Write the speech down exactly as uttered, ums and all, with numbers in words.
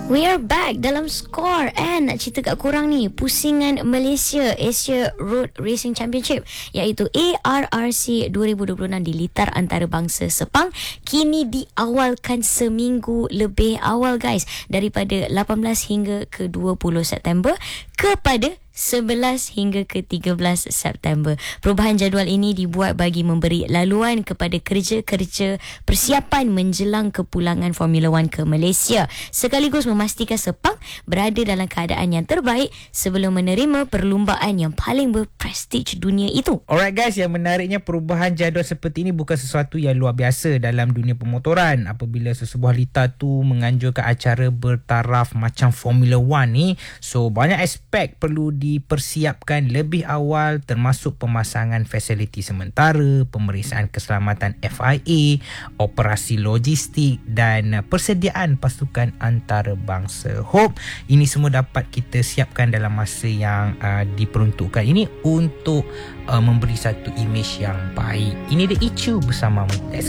We are back dalam Skor, and nak cerita kat korang ni, pusingan Malaysia Asia Road Racing Championship iaitu A R R C dua ribu dua puluh enam di litar antarabangsa Sepang kini diawalkan seminggu lebih awal guys, daripada lapan belas hingga ke dua puluh September kepada sebelas hingga ke tiga belas September. Perubahan jadual ini dibuat bagi memberi laluan kepada kerja-kerja persiapan menjelang kepulangan Formula One ke Malaysia, sekaligus memastikan Sepang berada dalam keadaan yang terbaik sebelum menerima perlumbaan yang paling berprestij dunia itu. Alright guys, yang menariknya perubahan jadual seperti ini bukan sesuatu yang luar biasa dalam dunia pemotoran. Apabila sesebuah litar tu menganjurkan acara bertaraf macam Formula One ni, so banyak aspek perlu dipersiapkan lebih awal, termasuk pemasangan fasiliti sementara, pemeriksaan keselamatan F I A, operasi logistik dan persediaan pasukan antarabangsa. Hope ini semua dapat kita siapkan dalam masa yang uh, diperuntukkan ini untuk uh, memberi satu imej yang baik. Ini The Ichu bersama Let's